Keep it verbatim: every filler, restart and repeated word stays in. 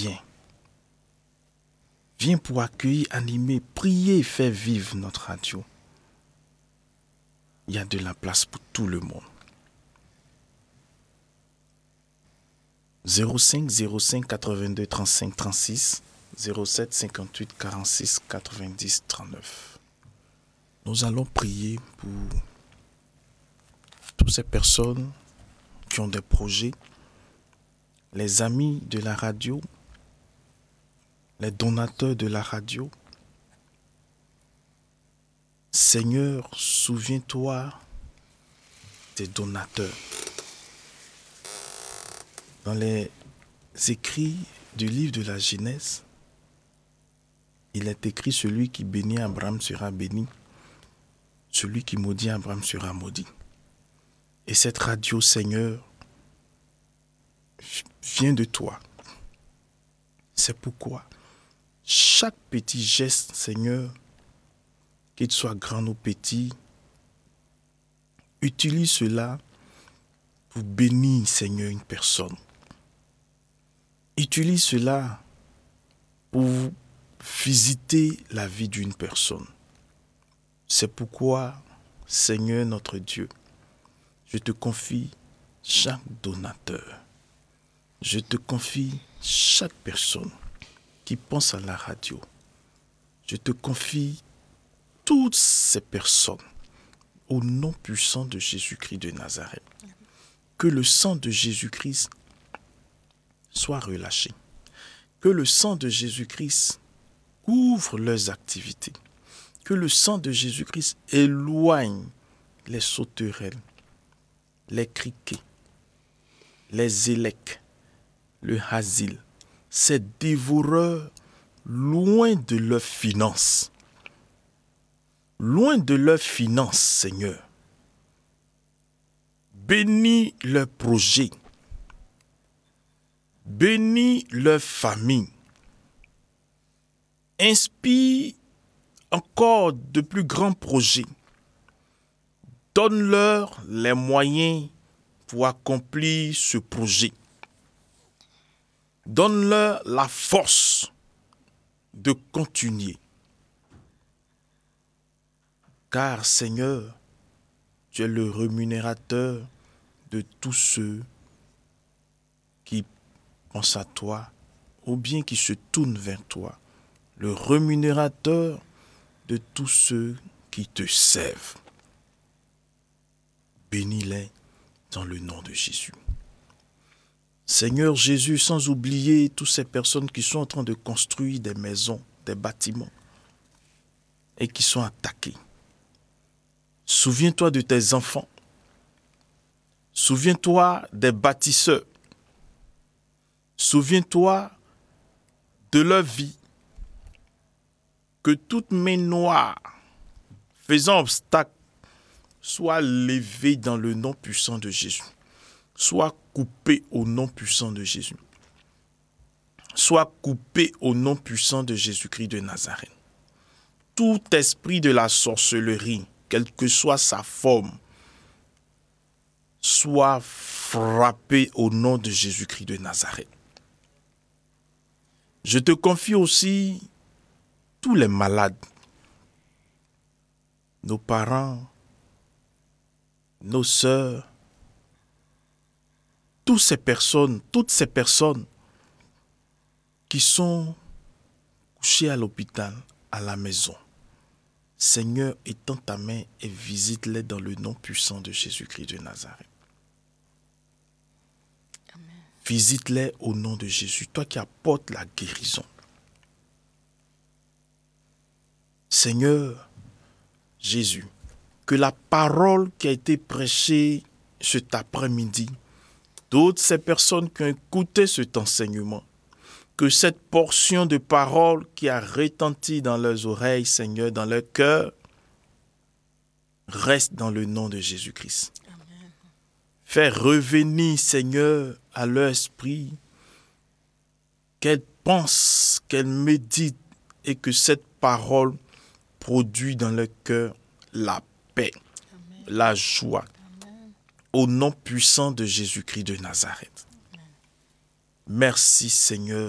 viens. Viens pour accueillir, animer, prier et faire vivre notre radio. Il y a de la place pour tout le monde. zéro cinq zéro cinq quatre-vingt-deux trente-cinq trente-six zéro sept cinquante-huit quarante-six quatre-vingt-dix trente-neuf. Nous allons prier pour toutes ces personnes qui ont des projets, les amis de la radio, les donateurs de la radio. Seigneur, souviens-toi des donateurs. Dans les écrits du livre de la Genèse, il est écrit: celui qui bénit Abraham sera béni, celui qui maudit Abraham sera maudit. Et cette radio, Seigneur, vient de toi. C'est pourquoi chaque petit geste, Seigneur, qu'il soit grand ou petit, utilise cela pour bénir, Seigneur, une personne. Utilise cela pour visiter la vie d'une personne. C'est pourquoi, Seigneur notre Dieu, je te confie chaque donateur. Je te confie chaque personne qui pense à la radio. Je te confie toutes ces personnes au nom puissant de Jésus-Christ de Nazareth. Que le sang de Jésus-Christ soit relâché. Que le sang de Jésus-Christ couvre leurs activités. Que le sang de Jésus-Christ éloigne les sauterelles, les criquets, les élèques, le hasil, ces dévoreurs loin de leurs finances. Loin de leurs finances, Seigneur. Bénis leurs projets. Bénis leur famille. Inspire encore de plus grands projets. Donne-leur les moyens pour accomplir ce projet. Donne-leur la force de continuer. Car, Seigneur, tu es le rémunérateur de tous ceux qui pensent à toi ou bien qui se tournent vers toi. Le rémunérateur de tous ceux qui te servent. Bénis-les dans le nom de Jésus. Seigneur Jésus, sans oublier toutes ces personnes qui sont en train de construire des maisons, des bâtiments et qui sont attaquées. Souviens-toi de tes enfants. Souviens-toi des bâtisseurs. Souviens-toi de leur vie. Que toute main noire faisant obstacle soit levée dans le nom puissant de Jésus. Soit coupée au nom puissant de Jésus. Soit coupée au nom puissant de Jésus-Christ de Nazareth. Tout esprit de la sorcellerie, quelle que soit sa forme, soit frappé au nom de Jésus-Christ de Nazareth. Je te confie aussi tous les malades, nos parents, nos sœurs, toutes ces personnes, toutes ces personnes qui sont couchées à l'hôpital, à la maison. Seigneur, étends ta main et visite-les dans le nom puissant de Jésus-Christ de Nazareth. Amen. Visite-les au nom de Jésus, toi qui apportes la guérison. Seigneur Jésus, que la parole qui a été prêchée cet après-midi, toutes ces personnes qui ont écouté cet enseignement, que cette portion de parole qui a retenti dans leurs oreilles, Seigneur, dans leur cœur, reste dans le nom de Jésus-Christ. Amen. Fais revenir, Seigneur, à leur esprit, qu'elles pensent, qu'elles méditent et que cette parole produit dans leur cœur la paix, Amen. La joie, Amen. Au nom puissant de Jésus-Christ de Nazareth. Amen. Merci, Seigneur.